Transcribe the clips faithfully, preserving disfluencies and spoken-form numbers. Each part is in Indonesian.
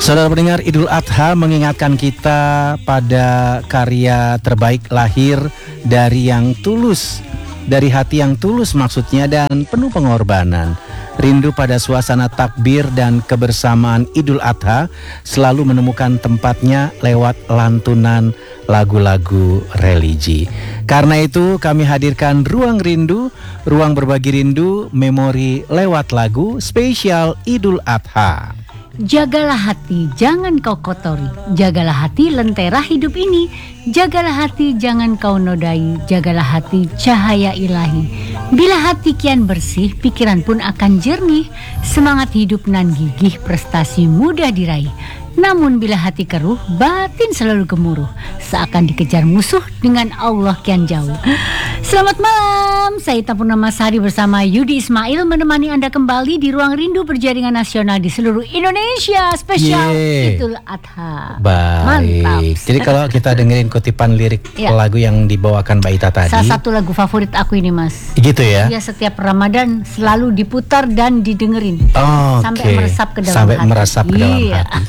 Saudara pendengar, Idul Adha mengingatkan kita pada karya terbaik lahir dari yang tulus, dari hati yang tulus maksudnya, dan penuh pengorbanan. Rindu pada suasana takbir dan kebersamaan Idul Adha selalu menemukan tempatnya lewat lantunan lagu-lagu religi. Karena itu kami hadirkan Ruang Rindu, ruang berbagi rindu, memori lewat lagu spesial Idul Adha. Jagalah hati, jangan kau kotori. Jagalah hati, lentera hidup ini. Jagalah hati, jangan kau nodai. Jagalah hati, cahaya ilahi. Bila hati kian bersih, pikiran pun akan jernih. Semangat hidup nan gigih, prestasi mudah diraih. Namun bila hati keruh, batin selalu gemuruh. Seakan dikejar musuh, dengan Allah kian jauh. Selamat malam, saya Ita Purnamasari bersama Yudi Ismail menemani Anda kembali di Ruang Rindu berjaringan nasional di seluruh Indonesia. Spesial Yeay. Idul Adha. Baik. Mantap. Jadi kalau kita dengerin kutipan lirik Ya. lagu yang dibawakan Mbak Ita tadi, Salah satu lagu favorit aku ini, Mas. gitu ya? Iya, setiap Ramadan selalu diputar dan didengerin. Oh, Sampai oke. meresap ke dalam Sampai hati. meresap ke dalam Iya. hati.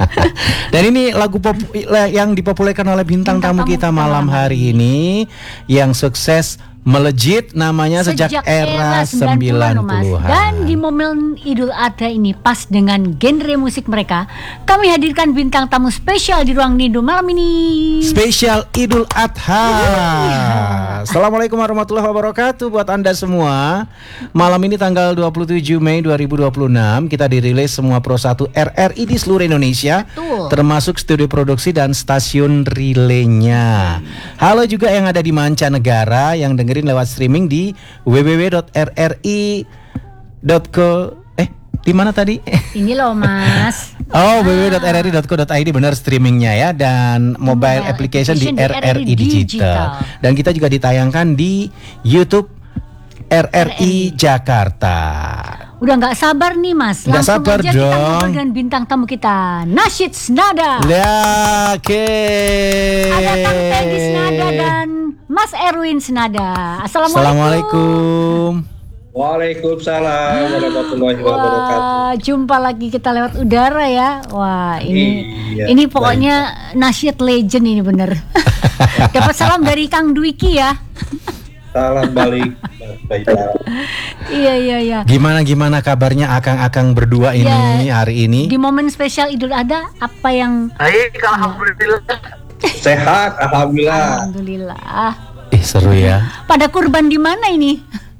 Dan ini lagu pop- yang dipopulerkan oleh bintang, Bintang tamu tamu kita kita malam malam hari ini, yang sukses melejit namanya sejak, era sembilan loh, Mas. puluhan. Dan di momen Idul Adha ini pas dengan genre musik mereka, kami hadirkan bintang tamu spesial di Ruang Rindu malam ini. Spesial Idul Adha. Assalamualaikum warahmatullahi wabarakatuh buat Anda semua. Malam ini tanggal dua puluh tujuh Mei dua ribu dua puluh enam kita dirilis semua Pro satu R R I di seluruh Indonesia. Betul. Termasuk studio produksi dan stasiun relaynya. Halo juga yang ada di mancanegara yang dengerin lewat streaming di w w w dot r r i dot co. Eh, di mana tadi? Ini loh, Mas. Oh, w w w dot r r i dot co dot i d benar streamingnya ya, dan mobile Mobile application di application di R R I Digital. Digital. Dan kita juga ditayangkan di YouTube R R I Jakarta. Udah nggak sabar nih, Mas. Nggak Langsung sabar aja kita dong. ngobrol dengan bintang tamu kita, Nasyid Snada. Ya, oke. Ada Kang Teddy Snada dan Mas Erwin Snada. Assalamualaikum. Assalamualaikum. Waalaikumsalam warahmatullahi wabarakatuh. Wah, jumpa lagi kita lewat udara ya. Wah, ini Iya, ini pokoknya nasyid legend ini bener. Dapat salam dari Kang Dwiki ya. Salam balik. Baiklah. Iya iya iya. Gimana gimana kabarnya akang-akang berdua ini Ya, hari ini? Di momen spesial Idul Adha, apa yang Baik, alhamdulillah. Sehat, alhamdulillah. Alhamdulillah. Ih, seru ya. Pada kurban di mana ini?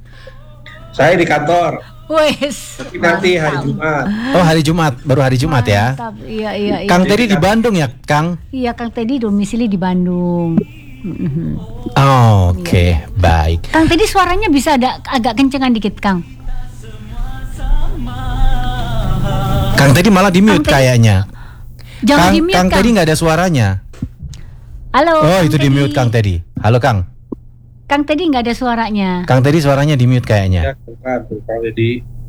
Saya di kantor. Wes. Tapi nanti hari Jumat. Oh, hari Jumat, baru hari Jumat ya. Mantap. Iya iya iya. Kang Teddy di Bandung ya, Kang? Iya, Kang Teddy domisili di Bandung. Mhm. Oh, Oke, baik. Kang Teddy suaranya bisa ada agak kencengan dikit, Kang. Kang Teddy malah di mute Kang Teddy- kayaknya. Jangan Kang, di mute, Kang Kang. Teddy nggak ada suaranya. Halo. Oh, Kang itu di Teddy. mute Kang Teddy. Halo Kang. Kang Teddy nggak ada suaranya. Kang Teddy suaranya di mute Ya, kayaknya. bukan, bukan jadi.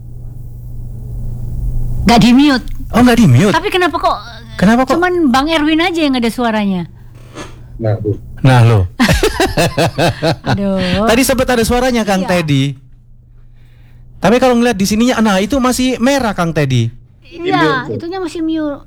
Nggak di mute. Oh, nggak di mute. Tapi kenapa kok? Kenapa kok? Cuman Bang Erwin aja yang ada suaranya. Nah, Bu. Nah, lo. Aduh. Tadi sempat ada suaranya Kang Iya. Teddy. Tapi kalau ngeliat di sininya, nah itu masih merah Kang Teddy. Iya, itunya masih mute.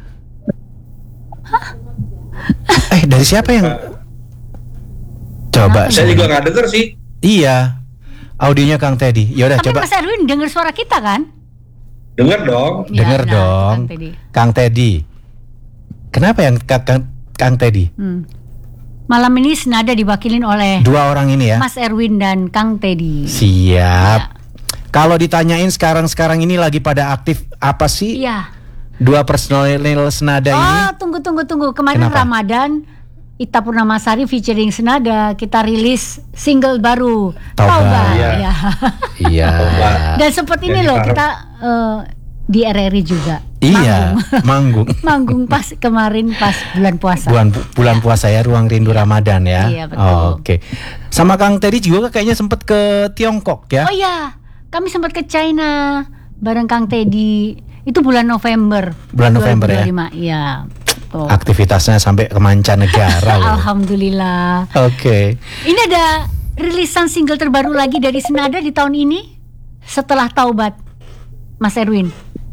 Eh, dari siapa yang? Coba. Saya juga nggak denger sih. Iya. Audionya Kang Teddy. Yaudah Tapi coba. Mas Erwin dengar suara kita kan? Denger dong. Iya, Dengar nah, dong. Kang Teddy. Kang Teddy. Kenapa yang Kang, Kang, Kang Teddy? Hmm. Malam ini senada diwakilin oleh Dua orang ini ya. Mas Erwin dan Kang Teddy. Siap. Ya. Kalau ditanyain sekarang-sekarang ini lagi pada aktif apa sih? Iya. Dua personil senada ini? Oh, tunggu tunggu tunggu. Kemarin Kenapa? Ramadan Ita Purnamasari featuring Senada, kita rilis single baru Taubat. Iya. Ya. Iya. Dan seperti ini Jadi loh parah. kita eh, di R R I juga. Iya, manggung. Manggung pas kemarin pas bulan puasa. Bulan bulan puasa ya, Ruang Rindu Ramadan ya. Iya, betul. Oh, Oke. Sama Kang Teddy juga kayaknya sempet ke Tiongkok ya. Oh iya, kami sempat ke China bareng Kang Teddy. Itu bulan November. Bulan November ya? dua ribu dua puluh lima. Iya. Tuh. Aktivitasnya sampai ke mancanegara loh. Alhamdulillah. Oke. Ini ada rilisan single terbaru lagi dari Senada di tahun ini setelah Taubat, Mas Erwin.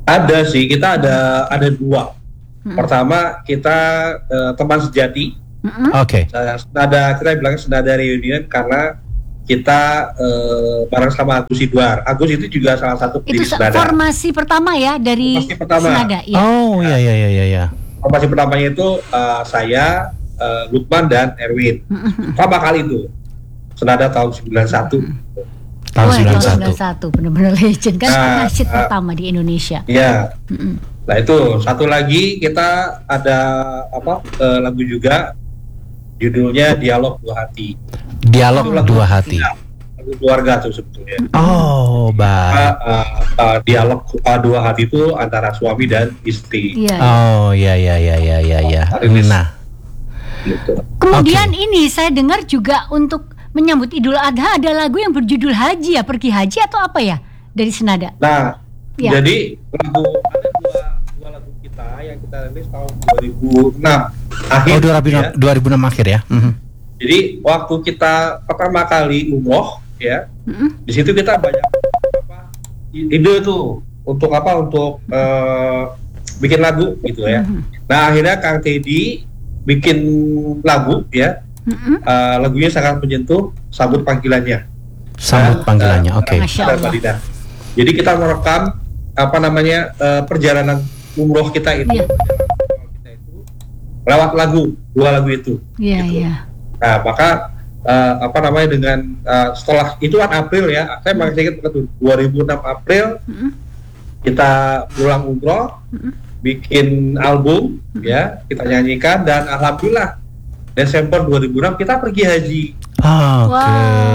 Ada sih, kita ada ada dua. Hmm. Pertama kita uh, teman sejati. Mm-mm. Oke. Uh, senada kita bilangnya senada reunion karena kita uh, bareng sama Agus Idwar. Agus itu juga salah satu Itu pendiri Senada. formasi pertama ya dari Formasi pertama. Senada. Ya. Oh iya iya iya iya. Formasi pertamanya itu uh, saya, uh, Lukman dan Erwin. Pertama kali itu Senada tahun sembilan puluh satu. Tahun Wah, sembilan puluh satu. sembilan puluh satu benar-benar legend kan, Nah, nasyid uh, pertama di Indonesia. Iya. Mm-mm. Nah itu satu lagi kita ada apa uh, lagu juga judulnya Dialog Dua Hati. Dialog Itu lagu Dua Hati. Lagu keluarga tuh sebetulnya. Oh, baik. Uh, uh, uh, dialog uh, dua hati itu antara suami dan istri. Iya. Oh iya iya iya iya iya iya. Nah, Gitu. Kemudian ini saya dengar juga untuk menyambut Idul Adha ada lagu yang berjudul Haji ya, pergi haji atau apa ya dari Senada? Nah, Ya. jadi lagu ada dua, dua lagu kita yang kita rilis tahun dua ribu enam akhir. oh dua ribu enam, ya. dua ribu enam akhir ya. Mhm. Jadi waktu kita pertama kali umroh ya, Mm-mm. di situ kita banyak apa ide tuh untuk apa untuk eh, bikin lagu gitu ya. Mhm. Nah akhirnya Kang Teddy bikin lagu ya, Mm-mm. eh, lagunya sangat menyentuh, Sambut Panggilannya. Sambut Nah, panggilannya. eh, Oke. Masya ada Allah. Mbak Dina. Jadi kita merekam apa namanya eh, perjalanan umroh kita itu, Iya. kita itu lewat lagu, dua lagu itu. Iya Gitu. iya. Nah maka eh, apa namanya dengan eh, setelah itu kan April ya, saya masih ingat betul dua ribu enam April Mm-mm. kita pulang umroh, Mm-mm. bikin album ya, kita nyanyikan dan alhamdulillah Desember dua ribu enam kita pergi haji. Oke. Wah,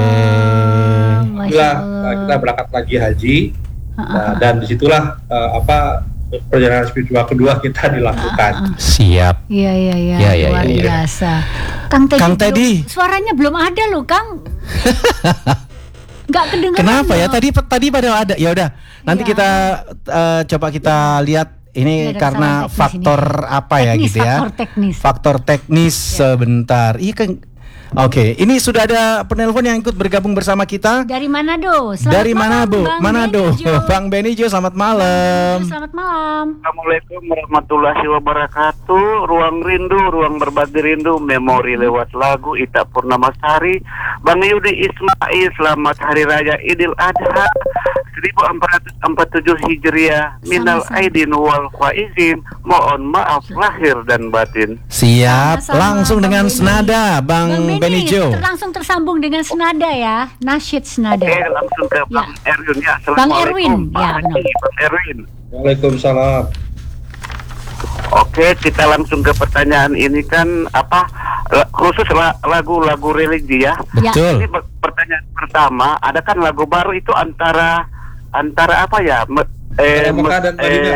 Masya Alhamdulillah Allah. uh, kita berangkat lagi haji. Ha-ha. Nah, dan disitulah uh, apa perjalanan spiritual kedua kita dilakukan. Siap. Iya iya iya, Iya, iya, luar iya, iya. biasa. Kang Teddy, Kang belum- Teddy. suaranya belum ada loh, Kang. Nggak kedengeran. Kenapa ya? loh. Tadi tadi pada ada. Ya udah. Nanti Iya. kita eh, coba kita lihat ini Iya, ada karena kesalahan teknis faktor apa ya Teknis, gitu ya. faktor teknis. Faktor teknis sebentar. Iya kan. Oke, ini sudah ada penelpon yang ikut bergabung bersama kita. Dari Manado. Selamat Dari malam, Manado, Bang Manado. Benijo. Bang Benijo, selamat malam. Selamat malam. Assalamualaikum warahmatullahi wabarakatuh. Ruang rindu, ruang berbagi rindu, memori lewat lagu Ita Purnamasari. Bang Yudi Ismail, selamat Hari Raya Idul Adha seribu empat ratus empat puluh tujuh Hijriah. Minal Sama-sama. aidin wal faizin. Mohon maaf lahir dan batin. Siap, Sama-sama, langsung Bang dengan Beni. senada Bang, Bang Beni, Benijo. ter- langsung tersambung dengan senada ya. Nasyid senada. Oke, langsung ke Bang Erwin ya. Bang Erwin, Assalamualaikum, ya, Pak benar. Haji, Bang Erwin. Waalaikumsalam. Oke, kita langsung ke pertanyaan ini kan apa la- khusus la- lagu-lagu religi ya. Betul. Ini per- pertanyaan pertama, ada kan lagu baru itu antara antara apa ya? Me- eh, Antara Mekah me- dan Madinah. eh,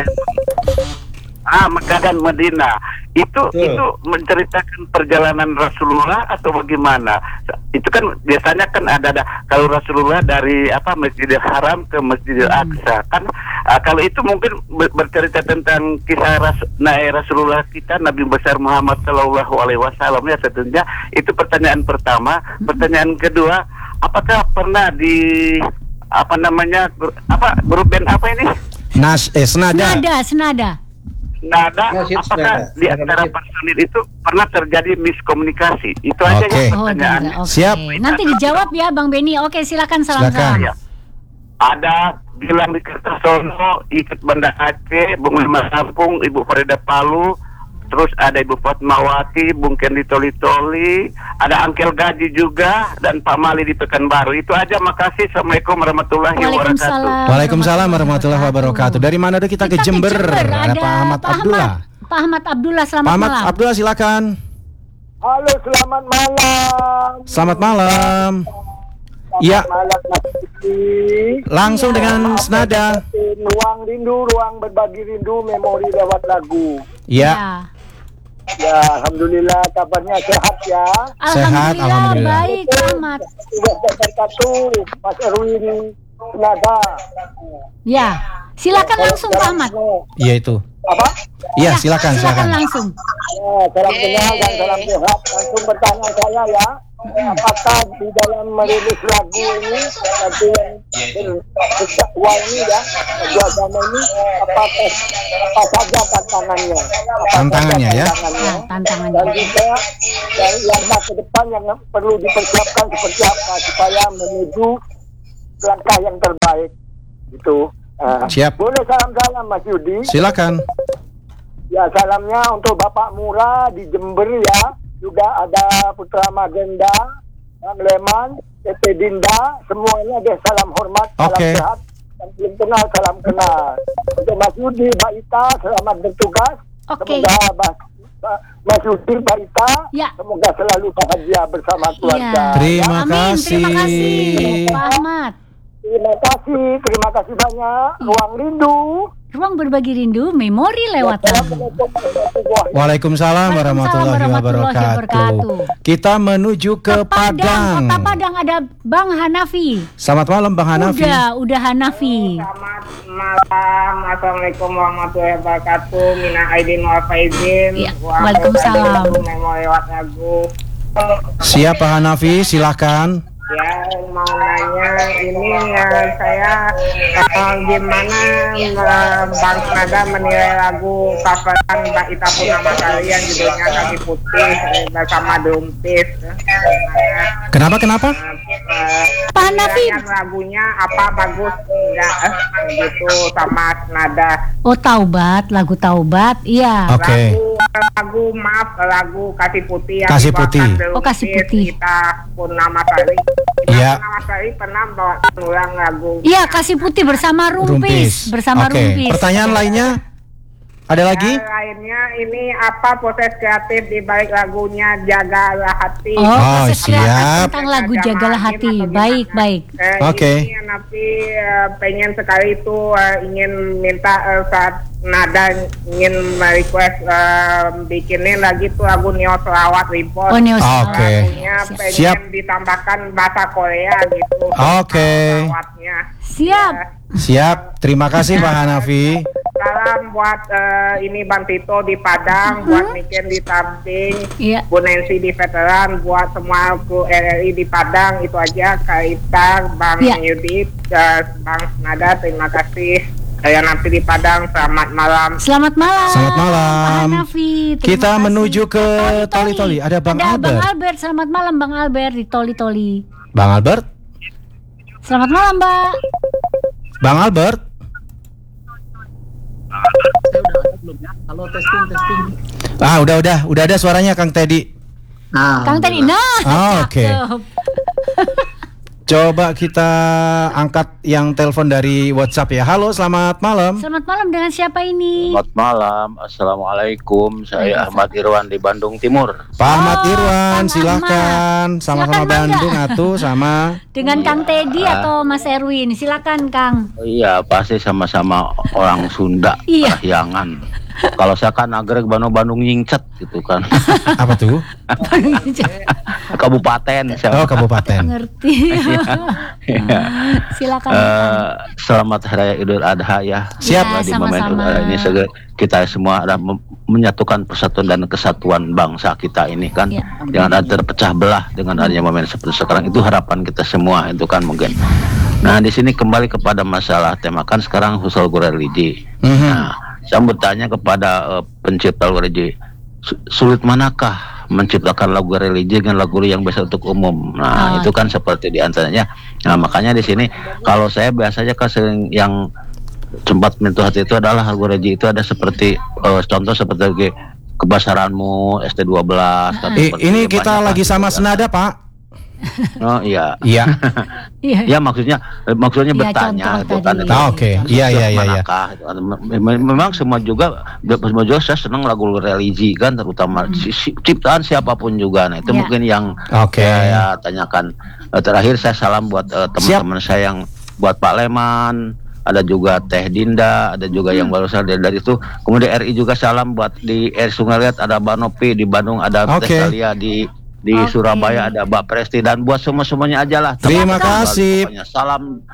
ah, Mekah dan Madinah. Itu Betul. itu menceritakan perjalanan Rasulullah atau bagaimana? Itu kan biasanya kan ada ada kalau Rasulullah dari apa Masjidil Haram ke Masjidil Aqsa kan ah, kalau itu mungkin ber- bercerita tentang kisah ras, nah, Rasulullah kita Nabi besar Muhammad Shallallahu Alaihi Wasallam ya tentunya itu pertanyaan pertama. Pertanyaan kedua, apakah pernah di apa namanya gru- apa grup band apa ini? Nas eh senada. Senada, senada. Nada, Nasyid apakah Senada. di antara Nasyid. personil itu pernah terjadi miskomunikasi? Itu aja Oke. ya Oh, pertanyaan. tidak. Oke. Siap. Nanti dijawab ya, Bang Beni. Oke, silakan salam Silakan. Ya. Ada bilang di Kertosono, ikut Banda Aceh, Bung Lima Lampung, Ibu Farida Palu, terus ada Ibu Fatmawati, Bung Kendi Toli Toli, ada Angkel Gaji juga, dan Pak Mali di Pekanbaru. Itu aja, makasih. Assalamualaikum warahmatullahi wabarakatuh. Waalaikumsalam. Waalaikumsalam warahmatullahi wabarakatuh. Dari mana ada kita, ke Kita Jember? Ada Ada Pak Ahmad Pak Abdullah. Ahmad. Pak Ahmad Abdullah, selamat Pak Ahmad malam. Abdullah silakan. Halo, selamat malam. Selamat malam. Iya, Malam Mas Diki. langsung dengan senada. Ruang rindu, ruang berbagi rindu, memori lewat lagu. Iya. Ya, alhamdulillah kabarnya sehat ya. Sehat, Alhamdulillah, alhamdulillah. baik, Pak Ahmad. Sudah berkatu, Mas Erwin Senada. Ya, silakan langsung Pak Ahmad. Iya itu. Apa? Iya, silakan, Silakan silakan. langsung. Ya, salam kenal dan salam sehat. Langsung bertanya saya ya. apakah di dalam merilis lagu ini lagu yang berdakwah ini ya lagu agama ini apakah apa saja tantangannya? Apa Tantangannya saja ya? tantangannya? Nah, tantangannya. Dan juga yang langkah ke depan yang perlu dipersiapkan seperti apa supaya menuju langkah yang terbaik itu. Uh, Siap. Boleh salam-salam Mas Yudi. Silakan. Ya, salamnya untuk Bapak Mura di Jember ya. Juga ada Putra Magenda, Bang Leman, Tete Dinda, semuanya deh salam hormat, salam Oke. sehat. Dan belum kenal, salam kenal. Untuk Mas Yudi, Mbak Ita, selamat bertugas. Oke. Semoga Mas, Mas Yudi, Mbak Ita, Ya. semoga selalu bahagia bersama keluarga. Iya. Terima Amin, kasih. terima kasih Pak Ahmad. Terima kasih, terima kasih banyak. Ruang Rindu. Ruang berbagi rindu, memori lewat lagu. Assalamualaikum warahmatullahi Waalaikumsalam warahmatullahi warahmatullahi wabarakatuh. wabarakatuh. Kita menuju ke Padang. Kota Padang ada Bang Hanafi. Selamat malam Bang Hanafi. Udah, udah Hanafi. Selamat malam, assalamualaikum warahmatullahi wabarakatuh. Mina Aidin wal Faizin. Ya, waalaikumsalam. Mau lewat lagu. Siap Pak Hanafi, silakan. Ya, mau nanya ini ya saya uh, gimana uh, Bang Nada menilai lagu coveran Mbak Ita Purnama Kalian judulnya Kaki Putih eh, bersama Dumpis. Kenapa kenapa? Pak Hanafi. Lagunya apa bagus enggak eh, gitu sama Nada. Oh, Taubat, lagu Taubat. Iya. Oke. Lagu, lagu maaf lagu Kasih Putih yang Kasih dibawakan Putih. Delukis Oh, Kasih Putih. Kita Purnama Sari. Iya. Purnama Sari pernah bawa ulang lagu. Iya, Kasih Putih bersama Rumpis, bersama Oke. Rumpis. Pertanyaan lainnya? Ada lagi? Ya, lainnya ini apa proses kreatif di balik lagunya Jagalah Hati. Oh, Oh, proses kreatif siap. tentang lagu Jagalah Hati. Atau gimana? Baik, baik. Eh, Oke. Ini Nafi eh, pengen sekali itu eh, ingin minta eh, saat Nada ingin request eh, bikinin lagi tuh lagu Neo Selawat Reborn. Oh, Neo Oke. Lagunya pengen Siap. ditambahkan bahasa Korea gitu. Oke. Selawatnya. Siap. Siap. Terima kasih Pak Hanafi. Salam buat eh, ini Bang Tito di Padang, buat Niken di Tamping, Iya. Bu Nancy di Veteran, buat semua kru R R I di Padang. Itu aja. Kaita, Bang Iya. Yudi, eh, Bang Nada, terima kasih. Saya nanti di Padang. Selamat malam. Selamat malam. Selamat malam. Pak Hanafi. Terima Kita kasih. menuju ke Toli-Toli. Ada Bang Ada Bang Albert. Albert. Selamat malam Bang Albert di Toli-Toli. Bang Albert? Selamat malam, Mbak. Bang Albert? Halo, testing testing. Ah, udah udah, udah ada suaranya Kang Teddy. Nah, Kang Teddy. Nah. Oh, oke. cakep. Coba kita angkat yang telepon dari WhatsApp ya. Halo, selamat malam. Selamat malam, dengan siapa ini? Selamat malam, assalamualaikum. Saya Ahmad Irwan di Bandung Timur. Pak Ahmad Oh, Irwan, Kang silakan. Sama-sama Silakan, Bangga. Bandung atuh sama. Dengan Kang Teddy Ah. atau Mas Erwin? Silakan, Kang. Iya, pasti sama-sama orang Sunda, Iya. Kahyangan. Kalau saya kan agrek Bandung-Bandung nyingcet gitu kan. Apa tuh? Kabupaten. Oh, kabupaten. Ngerti. Iya. Silakan. Eh, Kang. selamat Hari Raya Idul Adha ya. Siap. Ya, Di momen sama-sama. Idul Adha ini segera kita semua ada mem- menyatukan persatuan dan kesatuan bangsa kita ini kan. Ya. Jangan ada terpecah belah dengan adanya momen seperti sekarang. Itu harapan kita semua itu kan mungkin. Nah, di sini kembali kepada masalah tema kan sekarang usul religi. Mhm. Nah, saya bertanya kepada uh, pencipta lagu religi, su- sulit manakah menciptakan lagu religi dengan lagu yang biasa untuk umum? Nah, Oh. itu kan seperti di antaranya. Nah, makanya di sini kalau saya biasanya kan sering yang sempat menyentuh hati itu adalah lagu religi itu ada seperti uh, contoh seperti Kebasaranmu S T dua belas. kan I- seperti ini banyak kita kan lagi sama juga. senada, Pak. Oh iya. Iya. Iya. Ya maksudnya eh, maksudnya Iya, bertanya contoh itu kan. tadi. itu. Ah, oke. Iya, iya, iya, iya. Manakah, gitu. Mem- Memang semua juga semua juga saya senang lagu religi kan terutama si- si- ciptaan siapapun juga. Nah, itu Iya. mungkin yang Oke. saya tanyakan. Eh, Terakhir saya salam buat eh, teman-teman saya yang buat Pak Leman, ada juga Teh Dinda, ada juga yang baru saja dari, dari itu. Kemudian R I juga salam buat di R Sungai Liat ada Banopi, di Bandung ada Oke. Teh Talia, di di Oke. Surabaya ada Mbak Presti dan buat semua semuanya aja lah. Terima Teman-teman, kasih. pokoknya salam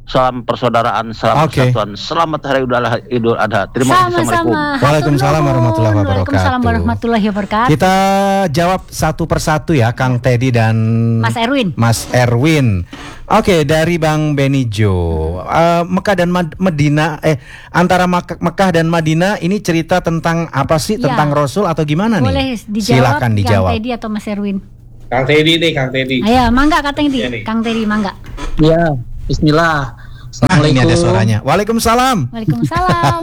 salam persaudaraan, salam Oke. persatuan. Selamat Hari Idul Adha. Idul Adha. Terima kasih. Assalamualaikum. Sama-sama. Waalaikumsalam warahmatullahi wabarakatuh. Waalaikumsalam warahmatullahi wabarakatuh. Kita jawab satu persatu ya, Kang Teddy dan Mas Erwin. Mas Erwin. Oke, dari Bang Benijo, uh, Mekah dan Mad- Medina, eh antara Mak- Mekah dan Madinah ini cerita tentang apa sih? Ya. Tentang Rasul atau gimana Boleh nih? dijawab Silakan Kang dijawab. Teddy atau Mas Erwin? Kang Teddy nih, Kang Teddy. Ayo, mangga Kang Teddy. Iya nih. Kang Teddy mangga. Ya, bismillah. Nah, ini ada Assalamualaikum. suaranya. Waalaikumsalam. Waalaikumsalam.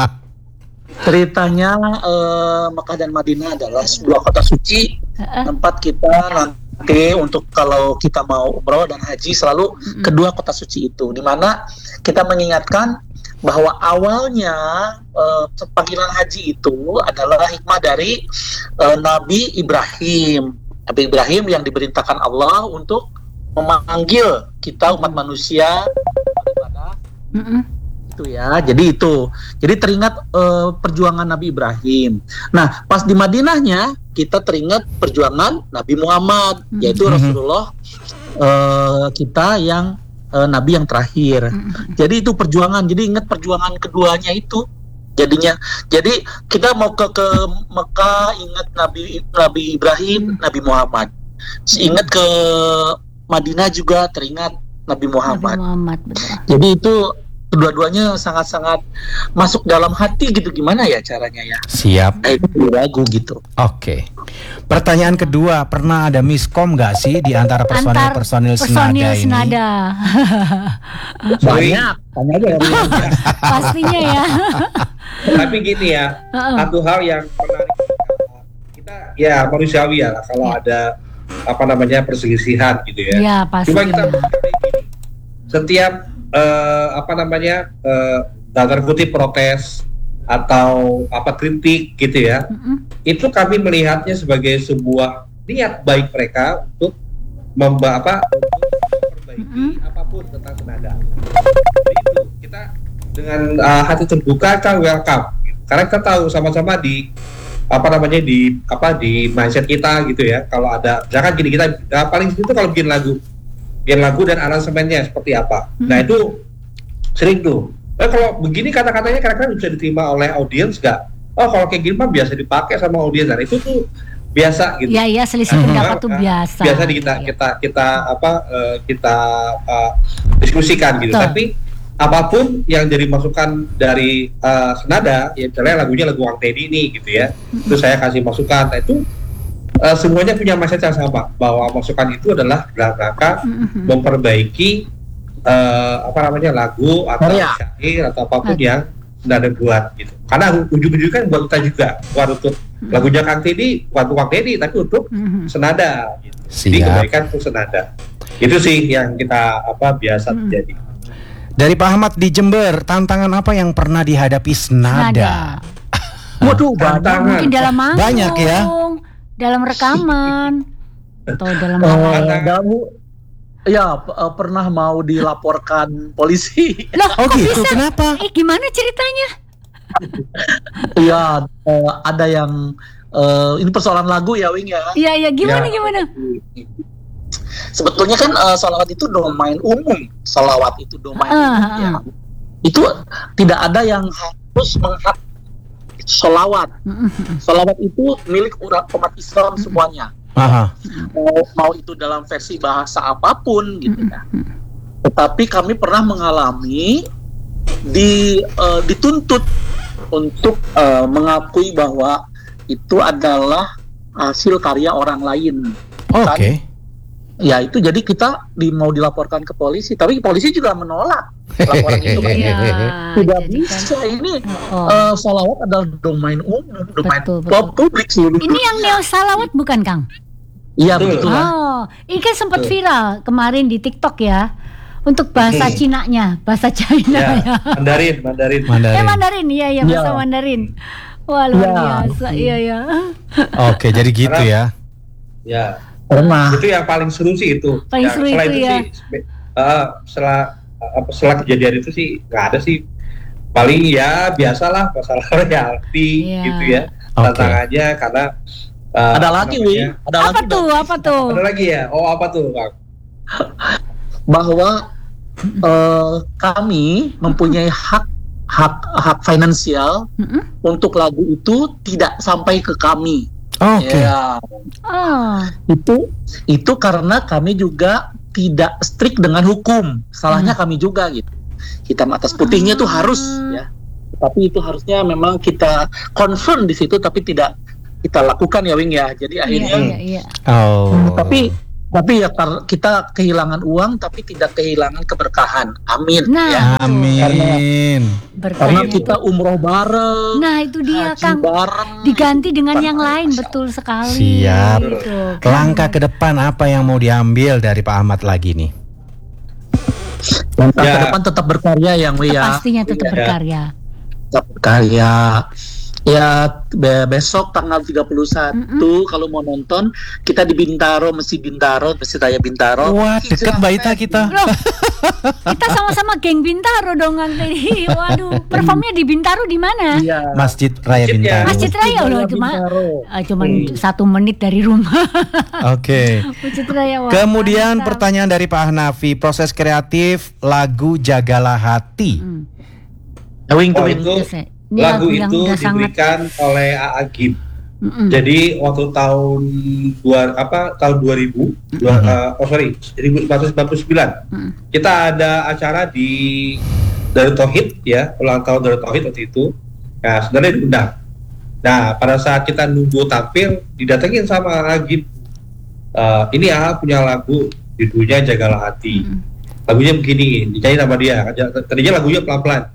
Ceritanya eh, Mekah dan Madinah adalah sebuah kota suci, Heeh. tempat kita nanti untuk kalau kita mau umroh dan haji selalu Mm-mm. kedua kota suci itu, di mana kita mengingatkan bahwa awalnya eh, panggilan haji itu adalah hikmah dari eh, Nabi Ibrahim. Nabi Ibrahim yang diperintahkan Allah untuk memanggil kita umat manusia beribadah Mm-mm. itu ya. Jadi itu. Jadi teringat eh, perjuangan Nabi Ibrahim. Nah, pas di Madinahnya kita teringat perjuangan Nabi Muhammad, Mhm. yaitu Mhm. Rasulullah eh, kita yang eh, Nabi yang terakhir. Mm-mm. Jadi itu perjuangan. Jadi ingat perjuangan keduanya itu. Jadinya, jadi kita mau ke ke Mekah ingat Nabi Nabi Ibrahim, Nabi Muhammad. Ingat ke Madinah juga teringat Nabi Nabi Muhammad. Muhammad, betul. Jadi itu kedua-duanya sangat-sangat masuk dalam hati gitu. Gimana ya caranya ya? Siap. Nah, itu lagu gitu. Oke. Pertanyaan kedua, pernah ada miskom nggak sih di antara personil-personil Antar senada personil ini? senada. Sorry. Banyak. Tanya aja ya. Pastinya ya. Tapi gini ya, Heeh. satu hal yang menarik kita ya manusiawi ya lah, kalau Ya. ada apa namanya perselisihan gitu ya. Ya, Cuma kita pastinya. setiap eh, apa namanya eh, dalam kutip protes atau apa kritik gitu ya, Mm-mm. itu kami melihatnya sebagai sebuah niat baik mereka untuk memba apa untuk memperbaiki Mm-mm. apapun tentang senada. Jadi itu kita dengan uh, hati terbuka kita welcome, karena kita tahu sama-sama di apa namanya di apa di mindset kita gitu ya. Kalau ada misalkan gini, kita uh, paling itu kalau bikin lagu, bikin lagu dan aransemennya seperti apa. Nah itu sering tuh. Eh, kalau begini kata-katanya kadang-kadang bisa diterima oleh audiens nggak? Oh kalau kayak gini mah biasa dipakai sama audiens, dan itu tuh biasa gitu. Ya, ya, selisih Nah, pendapat tuh nah, biasa. Biasa di kita Ya. kita kita apa eh, kita uh, diskusikan gitu. Betul. Tapi apapun yang jadi masukan dari uh, senada, ya misalnya lagunya lagu Kang Teddy nih gitu ya. Terus saya kasih masukan, nah, itu uh, semuanya punya mindset yang sama, bahwa masukan itu adalah dalam rangka Mm-mm. memperbaiki uh, apa namanya lagu atau Karya. syair atau apapun Oke. yang senada buat gitu. Karena ujung-ujungnya kan buat kita juga, bukan untuk lagunya Kang Teddy, bukan untuk Kang Teddy, tapi untuk Mm-mm. senada gitu. Jadi Siap. kebaikan untuk senada. Itu sih yang kita apa biasa Hmm. terjadi. Dari Pak Ahmad di Jember, tantangan apa yang pernah dihadapi senada? Nada. Waduh, banyak. Tantangan. Mungkin dalam manggung, Banyak ya. dalam rekaman, atau dalam Eh, apa? dalam ya p- eh, pernah mau dilaporkan polisi. Loh, Oh kok gitu, bisa? kenapa? Eh, gimana ceritanya? Ya, eh, ada yang eh, ini persoalan lagu ya, Wing ya. Iya, iya, gimana, Ya. gimana? Sebetulnya kan eh, salawat itu domain umum. Salawat itu domain Ah, umum ah, ya. ah. Itu tidak ada yang harus menghak salawat. Mm-mm. Salawat itu milik urat umat Islam semuanya. Aha. Mau, mau itu dalam versi bahasa apapun gitu ya. Tetapi kami pernah mengalami di eh, dituntut untuk eh, mengakui bahwa itu adalah hasil karya orang lain. Oke. Ya itu jadi kita di, mau dilaporkan ke polisi, tapi polisi juga menolak laporan itu kan. Iya, Tidak jadi bisa kan- ini Oh. eh, salawat adalah domain umum, domain Betul, betul. publik seluruh. Ini yang neo salawat bukan, Kang? Iya Betul. begitulah. Oh, ini kan sempat Betul. viral kemarin di TikTok ya. Untuk bahasa Hmm. Cinanya, bahasa China Ya, ya. Mandarin, Mandarin. Eh, Mandarin. Mandarin, iya, iya, bahasa Iya. Mandarin. Wah, luar Iya. biasa, iya, iya. Oke, jadi gitu ya. Ya, Pernah. itu yang paling seru sih itu. Paling Ya, seru setelah itu ya. sih, spe- eh, setelah apa setelah kejadian itu sih nggak ada sih. Paling ya biasalah masalah royalti Iya. gitu ya. Oke. Tantangannya karena eh, Ada apa lagi, namanya, Wing. Ada Apa lagi tuh, Bang. apa tuh? Ada lagi ya. Oh apa tuh, Kang? Bahwa eh, kami mempunyai hak hak hak finansial Mm-mm. untuk lagu itu tidak sampai ke kami. Oke. Ya, Oh. itu itu karena kami juga tidak strict dengan hukum. Salahnya kami juga gitu. Hitam atas putihnya tuh harus ya. Tapi itu harusnya memang kita confirm di situ, tapi tidak kita lakukan ya Wing ya. Jadi akhirnya Iya, iya, iya. Oh. tapi tapi ya kar- kita kehilangan uang tapi tidak kehilangan keberkahan. Amin. Nah, Ya. betul. Amin. Karena Berkahnya kita tuh. umroh bareng, Nah, itu dia haji Kang. bareng. Diganti dengan Bukan yang hal lain, spesial. betul sekali. Siap. Gitu, Kang. Langkah ke depan apa yang mau diambil dari Pak Ahmad lagi nih? Langkah Ya. ke depan tetap berkarya yang Wi ya. Pastinya tetap Iya. berkarya. Tetap berkarya. Ya be- besok tanggal tiga puluh satu kalau mau nonton kita di Bintaro, Mesti Bintaro, Mesti Raya Bintaro. Wah, deket Mbak Ita kita. Loh, kita sama-sama geng Bintaro dong Kang Teddy. Waduh, performnya di Bintaro di mana? Iya. Masjid Raya Masjid ya. Bintaro. Masjid Raya loh, cuma Bintaro. ah, cuman satu menit dari rumah. Oke. Masjid Raya. wah, Kemudian mantap. pertanyaan dari Pak Hanafi, proses kreatif lagu Jagalah Hati. Hmm. Wing Oh, Wing. itu Terus, ya, ini lagu yang itu udah sangat- diberikan oleh A A Gim. Mm-mm. Jadi waktu tahun dua apa tahun dua ribu, dua, Mhm. uh, oh sorry, seribu sembilan ratus sembilan puluh sembilan Mm. kita ada acara di Darut Tauhid ya, ulang tahun Darut Tauhid waktu itu. Nah, sebenarnya diundang. Nah, pada saat kita nunggu tampil, didatengin sama Agib. Uh, ini A punya lagu judulnya Jagalah Hati. Mm. Lagunya begini, dinyanyi sama dia. Tadinya lagunya pelan-pelan.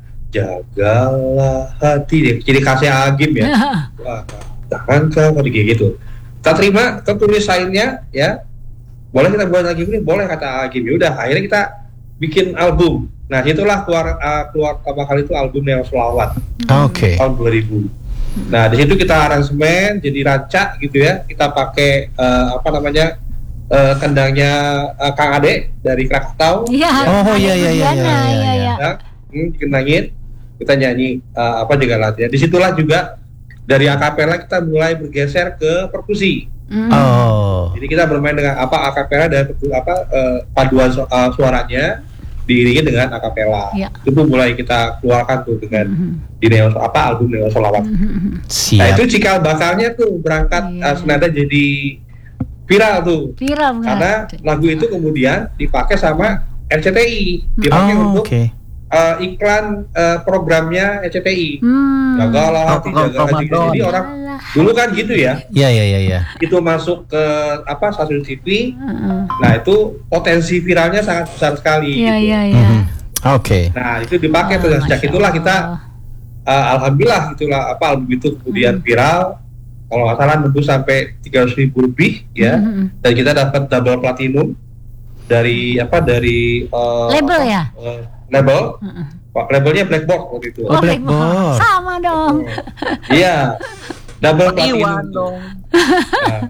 Jagalah hati, jadi kasih Agib ya. Wah, jangan kau tadi kayak gitu. Kita terima, kita tulis lainnya ya. Boleh kita buat lagi ini, boleh kata Agim. Ya udah, akhirnya kita bikin album. Nah, itulah keluar uh, keluar pertama kali itu album Neo Selawat Oke. tahun dua ribu. Nah, di situ kita aransemen jadi rancak gitu ya. Kita pakai uh, apa namanya? Uh, kendangnya uh, Kang Ade dari Krakatau. Iya. Oh, iya, iya, iya, Diana, iya, iya, iya, iya. iya. Hmm, dikendangin, kita nyanyi uh, apa juga latihan. Disitulah juga dari akapela kita mulai bergeser ke perkusi. Mm. Oh. Jadi kita bermain dengan apa akapela dan perku- apa uh, paduan su- uh, suaranya diiringi dengan akapela. Ya. Itu mulai kita keluarkan tuh dengan Mhm. di Neo apa album Neo Solawat. Mhm. Nah Siap. itu cikal bakalnya tuh berangkat Iya. uh, senada jadi viral tuh. Viral Karena banget. lagu itu kemudian dipakai sama R C T I, dipakai Oh, untuk oke. uh, iklan uh, programnya R C T I. Hmm. Jagalah hati, Oh, jagalah hati. Ramadan. Jadi orang dulu kan gitu ya, Iya, iya, iya, iya. itu masuk ke apa stasiun T V. Heeh. Nah itu potensi viralnya sangat besar sekali. Iya, gitu. iya, iya. Mhm. Oke. Nah itu dipakai Oh, tuh. Dan sejak Masya itulah kita, Allah. uh, alhamdulillah itulah apa album itu kemudian Hmm. viral. Kalau nggak salah nembus sampai tiga ratus ribu lebih ya. Mhm. Dan kita dapat double platinum dari apa dari uh, Label apa, ya? uh, label. Heeh. Pak, labelnya Black Box waktu itu. Oh, Black Box. Sama dong. Iya. Double Iwan platinum. dong. Nah,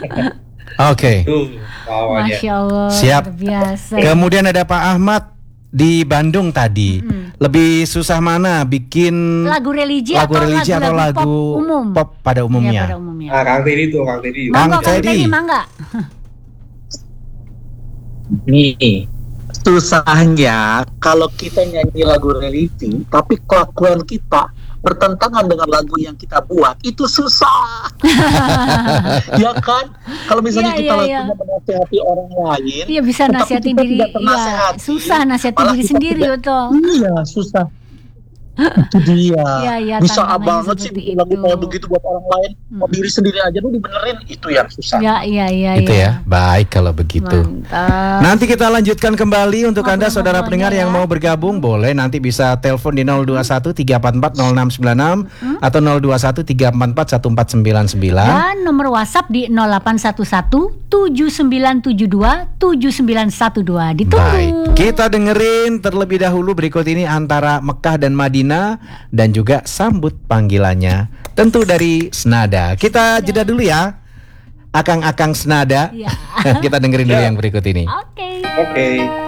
Oke. itu awalnya. Masya Allah. Siap. Luar biasa. Kemudian ada Pak Ahmad di Bandung tadi. Mm. Lebih susah mana bikin Lagu religi lagu atau religi atau lagu-lagu lagu pop umum? pop pada Iya, umumnya? pada umumnya. Nah, Kang Teddy tuh, Kang Teddy. Kang Mangga, Kang Teddy. Teddy, mangga. Nih, susahnya kalau kita nyanyi lagu religi, tapi kelakuan kita bertentangan dengan lagu yang kita buat, itu susah. Ya kan? Kalau misalnya Iya, kita iya, iya. lakunya menasihati orang lain, Iya bisa tetapi nasihatin kita diri. tidak Iya, ternasehati, susah nasihatin malah diri kita sendiri tidak- betul. iya susah. Itu dia. Iya, iya, Bisa tantangannya banget sih seperti bikin lagu itu. kayak begitu buat orang lain. Mau diri sendiri aja lu dibenerin, itu yang susah. Iya, iya, iya. Itu iya. ya. Baik kalau begitu. Mantap. Nanti kita lanjutkan kembali untuk Anda saudara Ngobrol-ngobrolnya pendengar yang ya. mau bergabung, boleh nanti bisa telepon di nol dua satu tiga empat empat nol enam sembilan enam atau nol dua satu tiga empat empat satu empat sembilan sembilan. Dan nomor WhatsApp di nol delapan satu satu tujuh sembilan tujuh dua tujuh sembilan satu dua. Ditunggu. Baik, kita dengerin terlebih dahulu berikut ini antara Mekah dan Madinah dan juga sambut panggilannya tentu dari Senada. Kita jeda dulu ya, akang-akang Senada. Iya. Kita dengerin dulu yang berikut ini. Oke. Oke.